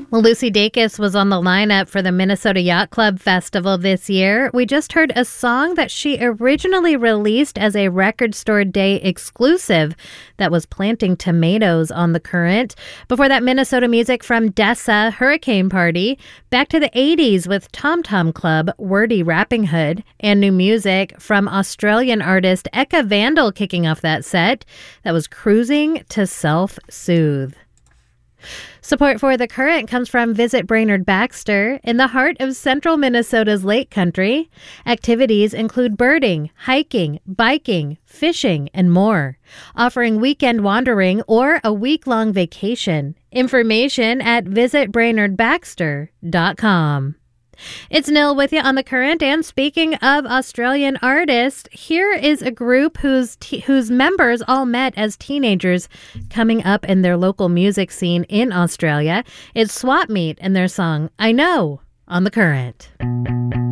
Well, Lucy Dacus was on the lineup for the Minnesota Yacht Club Festival this year. We just heard a song that she originally released as a Record Store Day exclusive that was Planting Tomatoes on the Current. Before that, Minnesota music from Dessa, Hurricane Party. Back to the 80s with Tom Tom Club, Wordy Rapping Hood. And new music from Australian artist Eka Vandal kicking off that set. That was Cruising to Self-Soothe. Support for The Current comes from Visit Brainerd Baxter in the heart of central Minnesota's Lake Country. Activities include birding, hiking, biking, fishing, and more. Offering weekend wandering or a week-long vacation. Information at visitbrainerdbaxter.com. It's Nil with you on The Current, and speaking of Australian artists, here is a group whose members all met as teenagers coming up in their local music scene in Australia. It's Swap Meet and their song, I Know, on The Current.